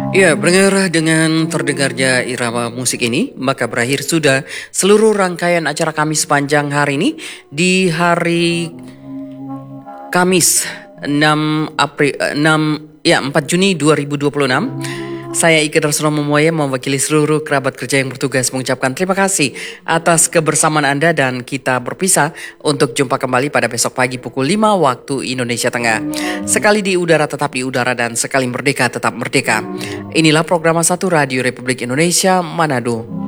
Ya, berdengar dengan terdengarnya irama musik ini, maka berakhir sudah seluruh rangkaian acara kami sepanjang hari ini di hari Kamis 6 April 4 Juni 2026. Saya Ika Darsono Memoya mewakili seluruh kerabat kerja yang bertugas mengucapkan terima kasih atas kebersamaan Anda dan kita berpisah untuk jumpa kembali pada besok pagi pukul 5 waktu Indonesia Tengah. Sekali di udara tetap di udara dan sekali merdeka tetap merdeka. Inilah program 1 Radio Republik Indonesia Manado.